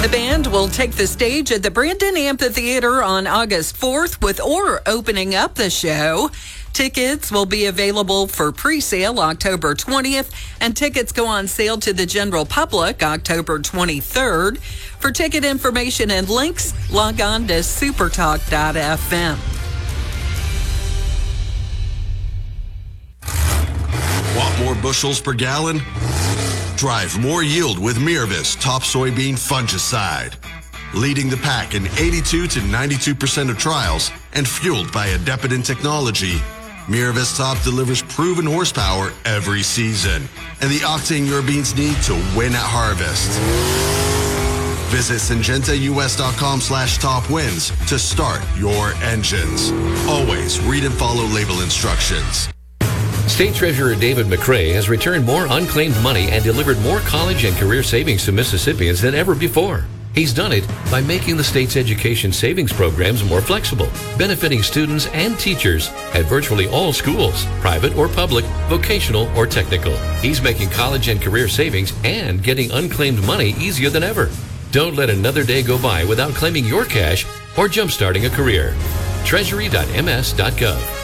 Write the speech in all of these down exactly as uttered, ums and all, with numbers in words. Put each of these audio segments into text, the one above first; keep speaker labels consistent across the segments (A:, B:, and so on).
A: The band will take the stage at the Brandon Amphitheater on August fourth with Orr opening up the show. Tickets will be available for pre-sale October twentieth, and tickets go on sale to the general public October twenty-third. For ticket information and links, log on to supertalk dot f m.
B: Want more bushels per gallon? Drive more yield with Miravis Top Soybean Fungicide. Leading the pack in eighty-two to ninety-two percent of trials and fueled by Adepidin technology, Miravis Top delivers proven horsepower every season and the octane your beans need to win at harvest. Visit Syngenta U S dot com slash top wins to start your engines. Always read and follow label instructions.
C: State Treasurer David McRae has returned more unclaimed money and delivered more college and career savings to Mississippians than ever before. He's done it by making the state's education savings programs more flexible, benefiting students and teachers at virtually all schools, private or public, vocational or technical. He's making college and career savings and getting unclaimed money easier than ever. Don't let another day go by without claiming your cash or jumpstarting a career. treasury dot m s dot gov.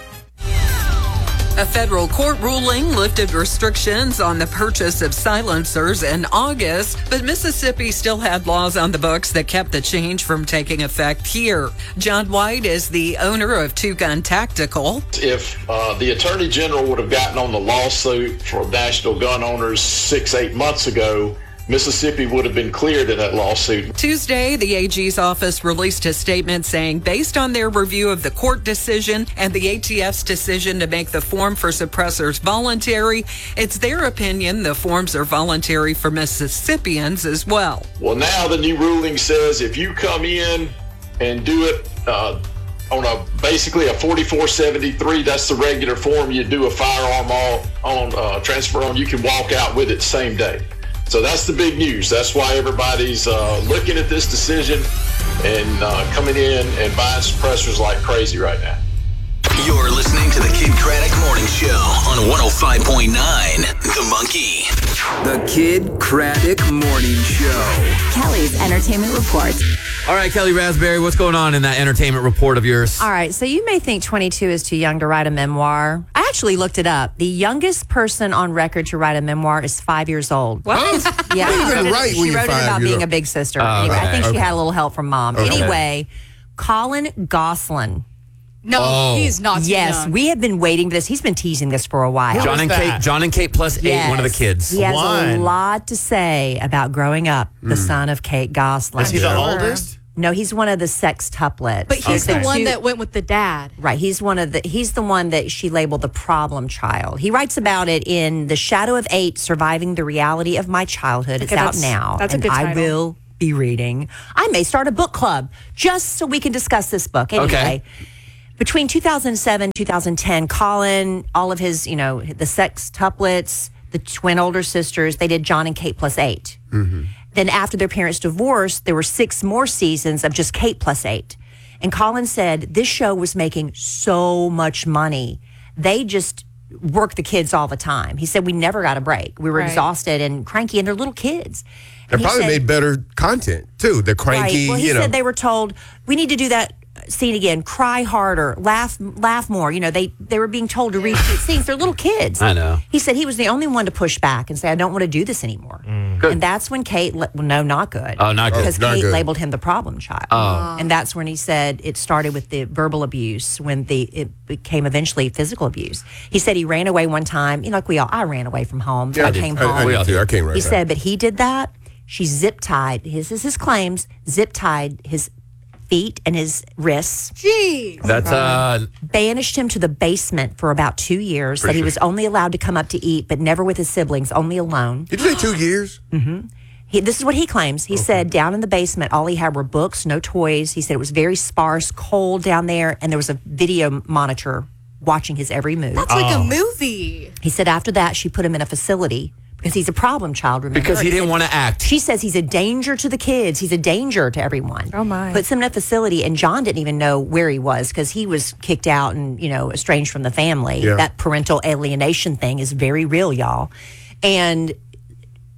A: A federal court ruling lifted restrictions on the purchase of silencers in August, but Mississippi still had laws on the books that kept the change from taking effect here. John White is the owner of Two Gun Tactical.
D: If uh, the Attorney General would have gotten on the lawsuit for national gun owners six, eight months ago, Mississippi would have been cleared in that lawsuit.
A: Tuesday, the A G's office released a statement saying, based on their review of the court decision and the A T F's decision to make the form for suppressors voluntary, it's their opinion the forms are voluntary for Mississippians as well.
D: Well, now the new ruling says if you come in and do it uh, on a basically a forty-four seventy-three, that's the regular form you do a firearm all on uh, transfer on, you can walk out with it same day. So that's the big news. That's why everybody's uh, looking at this decision and uh, coming in and buying suppressors like crazy right now.
E: You're listening to the Kid Craddock Morning Show on one oh five point nine The Monkey.
F: The Kid Craddock Morning Show.
G: Kelly's Entertainment Report.
H: All right, Kelly Raspberry, what's going on in that entertainment report of yours?
I: All right, so you may think twenty-two is too young to write a memoir. I actually looked it up. The youngest person on record to write a memoir is five years old.
A: What?
I: Yeah,
J: You
I: she
J: can
I: wrote,
J: write
I: it,
J: when
I: she
J: you're
I: wrote it
J: five
I: about
J: years
I: being
J: old.
I: a big sister.
H: Oh,
I: anyway, I think
J: okay.
I: she had a little help from mom.
J: Okay.
I: Anyway, Colin Gosselin.
K: No,
H: Oh.
K: he's not too
I: Yes,
K: young.
I: we have been waiting for this. He's been teasing this for a while.
H: John and Kate, John and Kate plus eight,
I: Yes.
H: one of the kids.
I: He has a
J: One.
I: lot to say about growing up the son of Kate Gosselin.
J: Is he the oldest?
I: No, he's one of the sextuplets.
K: But he's
I: Okay.
K: the one
I: Two-
K: that went with the dad.
I: Right, he's one of the he's the one that she labeled the problem child. He writes about it in The Shadow of Eight: Surviving the Reality of My Childhood. It's
K: Okay,
I: out
K: that's-
I: now.
K: that's a
I: and
K: good
I: I
K: title.
I: will be reading. I may start a book club just so we can discuss this book. Anyway.
H: Okay.
I: Between two thousand seven, two thousand ten, Colin, all of his, you know, the sextuplets, the twin older sisters, they did John and Kate plus eight.
J: Mm-hmm.
I: Then after their parents divorced, there were six more seasons of just Kate plus eight. And Colin said this show was making so much money. They just worked the kids all the time. He said we never got a break. We were
K: Right.
I: exhausted and cranky, and they're little kids.
J: They
I: And he
J: probably
I: said-
J: made better content, too. The cranky,
I: Right. Well, he
J: you know.
I: said they were told, we need to do that scene again, cry harder, laugh laugh more. You know, they, they were being told to reshoot scenes. They're little kids.
H: I know.
I: He said he was the only one to push back and say, I don't want to do this anymore.
H: Good.
I: And that's when Kate, le- well, no, not good.
H: Oh, not good.
I: Because
J: not
I: Kate
J: good.
I: labeled him the problem child.
H: Oh.
I: And that's when he said it started with the verbal abuse, when the it became eventually physical abuse. He said he ran away one time, you know, like we all, I ran away from home.
J: Yeah,
I: I
J: I did.
I: came
J: I- I
I: home.
J: did all too. did. I came right
I: He
J: back.
I: said, but he did that. She zip tied, his is his claims, zip tied his feet and his wrists,
K: Jeez.
H: That's uh,
I: banished him to the basement for about two years, that he was only allowed to come up to eat, but never with his siblings, only alone.
J: Did you say two years?
I: He, this is what he claims. He said down in the basement, all he had were books, no toys. He said it was very sparse, cold down there, and there was a video monitor watching his every move.
K: That's like a movie.
I: He said after that, she put him in a facility because he's a problem child, remember?
H: because he didn't
I: said-
H: want to act.
I: She says he's a danger to the kids. He's a danger to everyone.
K: Oh, my.
I: Puts him in a facility, and John didn't even know where he was because he was kicked out and, you know, estranged from the family.
J: Yeah.
I: That parental alienation thing is very real, y'all. And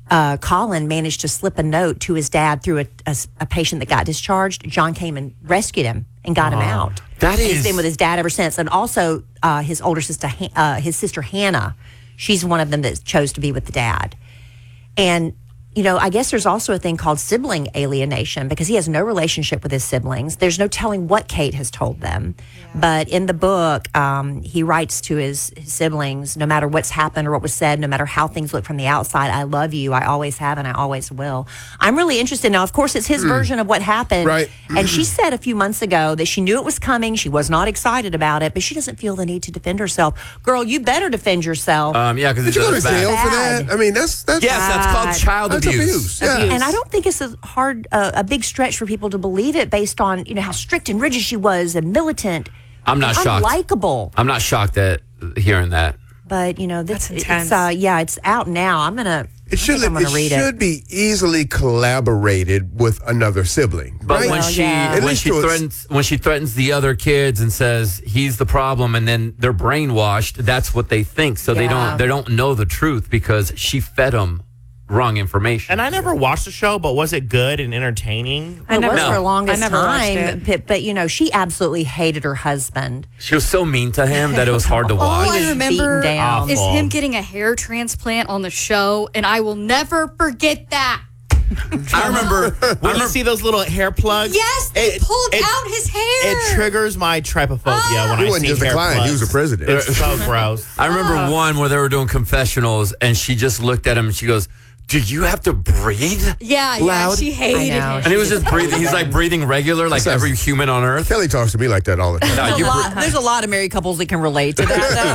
I: uh, Colin managed to slip a note to his dad through a, a, a patient that got discharged. John came and rescued him and got him out.
H: That
I: He's
H: is-
I: been with his dad ever since. And also uh, his older sister, Han- uh, his sister Hannah, she's one of them that chose to be with the dad. And, you know, I guess there's also a thing called sibling alienation because he has no relationship with his siblings. There's no telling what Kate has told them. But in the book, um, he writes to his, his siblings, no matter what's happened or what was said, no matter how things look from the outside, I love you. I always have and I always will. I'm really interested now. Of course, it's his version of what happened.
J: Right.
I: And she said a few months ago that she knew it was coming. She was not excited about it, but she doesn't feel the need to defend herself. Girl, you better defend yourself.
H: Um, yeah, because
J: Did you go to jail for that? I mean, that's that's
H: Yes, that's called child
J: that's
H: abuse.
J: abuse. Yeah.
I: And I don't think it's a hard, uh, a big stretch for people to believe it based on, you know, how strict and rigid she was and militant.
H: I'm not shocked.
I: Unlikable.
H: I'm not shocked at hearing that.
I: But, you know, this,
K: That's
I: it's,
K: intense.
I: uh, yeah, it's out now. I'm going to,
J: It should,
I: I'm going
J: it
I: to read
J: should
I: it.
J: be easily collaborated with another sibling.
H: But
J: right?
H: when
I: Well,
H: she
I: yeah.
J: At
H: when
J: least
H: she
J: to a-
H: threatens when she threatens the other kids and says he's the problem, and then they're brainwashed, that's what they think. So they
I: Yeah.
H: don't they don't know the truth because she fed them wrong information.
L: And I never watched the show, but was it good and entertaining?
I: It was for the longest
K: I never watched
I: time.
K: it.
I: But, but, you know, she absolutely hated her husband.
H: She was so mean to him that it was hard to watch.
K: All I remember
I: beaten down.
K: is
L: Awful.
K: him getting a hair transplant on the show, and I will never forget that.
H: I remember
L: When you see those little hair plugs,
K: Yes, they
L: it-
K: pulled
L: it-
K: out his hair.
L: it triggers my trypophobia when
J: He
L: I
J: wasn't
L: see
J: just a
L: hair
J: client, he was
L: plugs.
J: a president.
L: It's so gross.
H: I remember one where they were doing confessionals and she just looked at him and she goes, "Do you have to breathe?"
K: yeah, yeah,
H: Loud.
K: she hated
I: I know.
K: him.
H: And he was just breathing. He's like breathing regular, like
J: Sounds-
H: every human on earth.
J: Kelly talks to me like that all the time.
H: No,
I: There's
H: you
I: a, lot, there's a lot of married couples that can relate to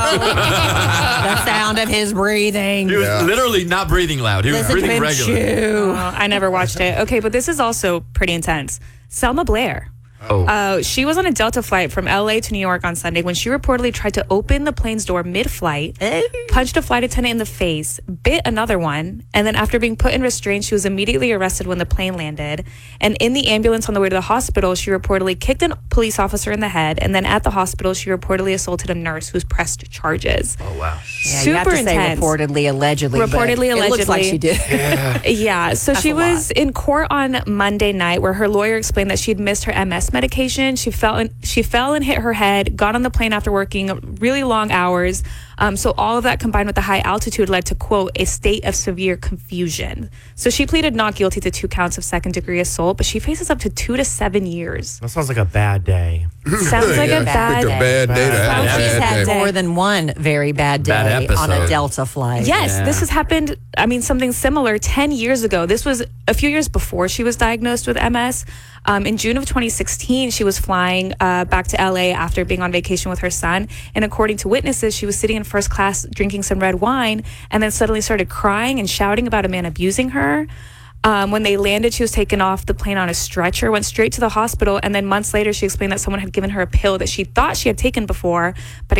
I: that, though. The sound of his breathing.
H: He was
J: Yeah.
H: literally not breathing loud. He was
I: Listen to
H: breathing
I: him
H: regular.
I: chew.
M: Oh, I never watched it. Okay, but this is also pretty intense. Selma Blair.
H: Oh.
M: Uh, she was on a Delta flight from L A to New York on Sunday when she reportedly tried to open the plane's door mid-flight, punched a flight attendant in the face, bit another one, and then after being put in restraint, she was immediately arrested when the plane landed. And in the ambulance on the way to the hospital, she reportedly kicked a police officer in the head, and then at the hospital, she reportedly assaulted a nurse who's pressed charges.
H: Oh, wow.
I: Yeah,
M: Super
I: you have to
M: intense.
I: say reportedly, allegedly. but
M: Reportedly,
I: It looks like
M: allegedly.
I: she did.
M: Yeah, so she
I: a
M: was in court on Monday night where her lawyer explained that she'd missed her M S medication. She fell and she fell and hit her head, got on the plane after working really long hours. Um, so all of that combined with the high altitude led to, quote, a state of severe confusion. So she pleaded not guilty to two counts of second degree assault, but she faces up to two to seven years.
L: That sounds like a bad day.
M: Sounds like
J: Yeah,
M: a bad
J: picked a bad day to have a
I: She's
J: bad
I: had
J: day.
I: more than one very bad day
H: Bad
I: on a
H: episode.
I: Delta flight.
M: Yes,
H: Yeah.
M: this has happened. I mean, something similar ten years ago. This was a few years before she was diagnosed with M S. Um, in June of twenty sixteen, she was flying uh, back to L A after being on vacation with her son. And according to witnesses, she was sitting in first class drinking some red wine and then suddenly started crying and shouting about a man abusing her. Um, when they landed, she was taken off the plane on a stretcher, went straight to the hospital, and then months later, she explained that someone had given her a pill that she thought she had taken before, but